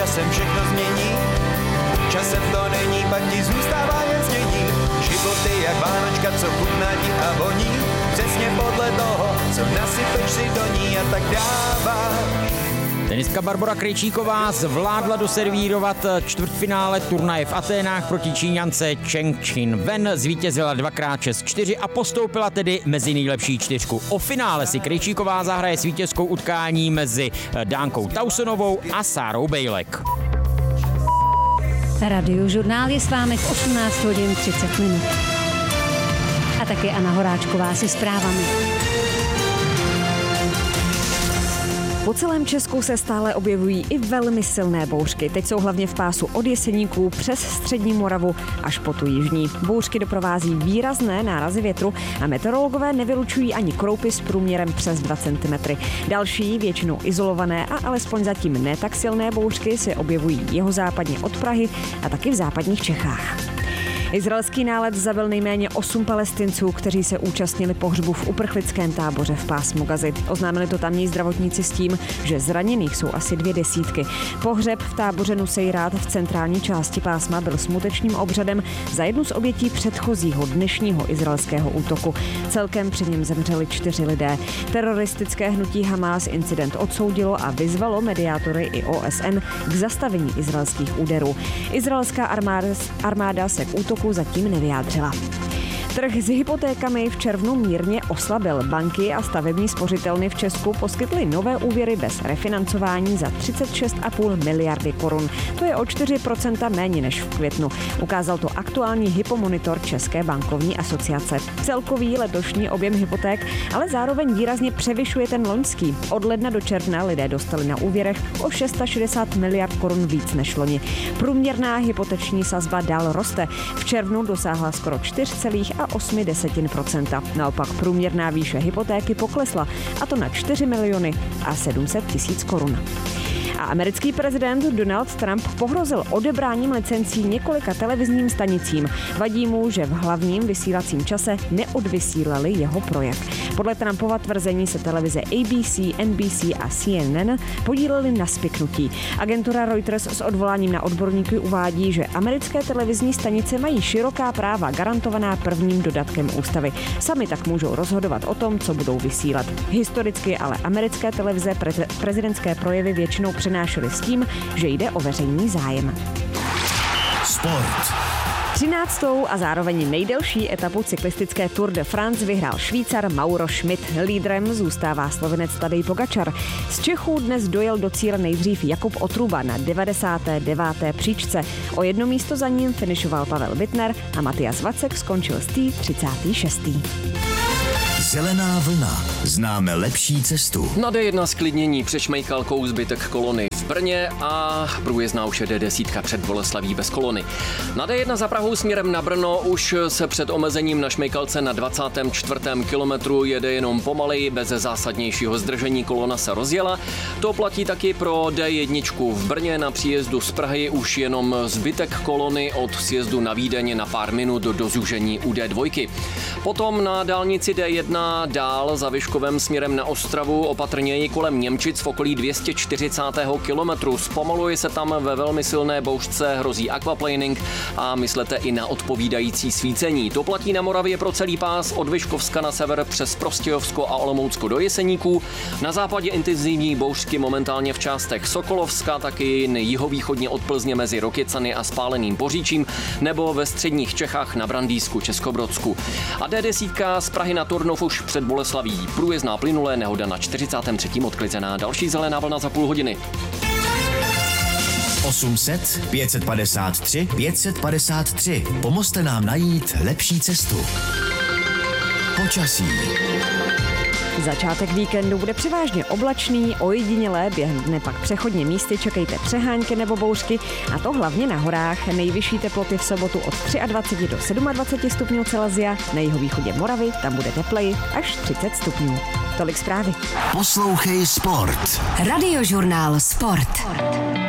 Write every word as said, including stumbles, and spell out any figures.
časem všechno změní. Časem to není, pak ti zůstává jen znění. Život je jak vánočka, co chutná ti a voní. Přesně podle toho, co nasypeš si do ní a tak dáváš. Tenistka Barbora Krejčíková zvládla doservírovat čtvrtfinále turnaje v Aténách proti Číňance Cheng Chin Wen, zvítězila dvakrát šest čtyři a postoupila tedy mezi nejlepší čtyřku. O finále si Krejčíková zahraje s vítězkou utkání mezi Dánkou Tausonovou a Sárou Bejlek. Radiožurnál je s vámi v osmnáct hodin třicet minut. A taky Anna Horáčková se zprávami. Po celém Česku se stále objevují i velmi silné bouřky. Teď jsou hlavně v pásu od Jeseníků přes střední Moravu až po tu jižní. Bouřky doprovází výrazné nárazy větru a meteorologové nevylučují ani kroupy s průměrem přes dva centimetry. Další, většinou izolované a alespoň zatím ne tak silné bouřky se objevují jihozápadně od Prahy a taky v západních Čechách. Izraelský nálet zabil nejméně osm Palestinců, kteří se účastnili pohřbu v uprchlickém táboře v pásmu Gazy. Oznámili to tamní zdravotníci s tím, že zraněných jsou asi dvě desítky. Pohřeb v táboře Nusejrát v centrální části pásma byl smutečným obřadem za jednu z obětí předchozího dnešního izraelského útoku. Celkem při něm zemřeli čtyři lidé. Teroristické hnutí Hamás incident odsoudilo a vyzvalo mediátory i O S N k zastavení izraelských úderů. Izraelská armáda, armáda se k útoku zatím nevyjádřila. Trh s hypotékami v červnu mírně oslabil. Banky a stavební spořitelny v Česku poskytly nové úvěry bez refinancování za třicet šest celá pět miliardy korun. To je o čtyři procenta méně než v květnu. Ukázal to aktuální hypomonitor České bankovní asociace. Celkový letošní objem hypoték ale zároveň výrazně převyšuje ten loňský. Od ledna do června lidé dostali na úvěrech o šedesát šest miliard korun víc než loni. Průměrná hypoteční sazba dál roste. V červnu dosáhla skoro čtyři celá osm procenta. Naopak průměrná výše hypotéky poklesla, a to na čtyři miliony a sedm set tisíc korun. A americký prezident Donald Trump pohrozil odebráním licencí několika televizním stanicím. Vadí mu, že v hlavním vysílacím čase neodvysílali jeho projev. Podle Trumpova tvrzení se televize A B C, N B C a C N N podílely na spiknutí. Agentura Reuters s odvoláním na odborníky uvádí, že americké televizní stanice mají široká práva garantovaná prvním dodatkem ústavy. Sami tak můžou rozhodovat o tom, co budou vysílat. Historicky ale americké televize pre- prezidentské projevy většinou přenášely s tím, že jde o veřejný zájem. Sport. třináctou a zároveň nejdelší etapu cyklistické Tour de France vyhrál Švýcar Mauro Schmidt. Lídrem zůstává Slovenec Tadej Pogačar. Z Čechů dnes dojel do cíle nejdřív Jakub Otruba na devadesáté deváté příčce. O jedno místo za ním finišoval Pavel Bittner a Matias Vacek skončil z té třicáté šesté Zelená vlna. Známe lepší cestu. Na D jedna zklidnění přešmejkalkou zbytek kolony v Brně a průjezdná už je D deset před Boleslaví bez kolony. Na D jedna za Prahou směrem na Brno už se před omezením na šmejkalce na dvacátém čtvrtém kilometru jede jenom pomaleji, bez zásadnějšího zdržení kolona se rozjela. To platí taky pro D jedna v Brně. Na příjezdu z Prahy už jenom zbytek kolony od sjezdu na Vídeň na pár minut do zúžení u D dva. Potom na dálnici D jedna dál za Vyškovem směrem na Ostravu opatrněji kolem Němčic v okolí dvě stě čtyřicátého kilometru. Zpomaluje se tam ve velmi silné bouřce, hrozí aquaplaning a myslete i na odpovídající svícení. To platí na Moravě pro celý pás od Vyškovska na sever přes Prostějovsko a Olomoucko do Jeseníků. Na západě intenzivní bouřky momentálně v částech Sokolovska, taky jihovýchodně od Plzně mezi Rokycany a Spáleným Poříčím nebo ve středních Čechách na Brandýsku, Českobrodsku. A D deset z Prahy na Turnov už před Boleslaví. Průjezdná plynulé, nehoda na čtyřicátém třetím odklizená. Další zelená vlna za půl hodiny. osm set, pět set padesát tři, pět set padesát tři. Pomozte nám najít lepší cestu. Počasí. Začátek víkendu bude převážně oblačný, ojedinělé, během dne pak přechodně místy čekejte přehánky nebo bouřky, a to hlavně na horách. Nejvyšší teploty v sobotu od dvacet tři do dvacet sedm stupňů Celsia, na jihovýchodě Moravy tam bude tepleji až třicet stupňů. Tolik zprávy. Poslouchej Sport. Radiožurnál Sport.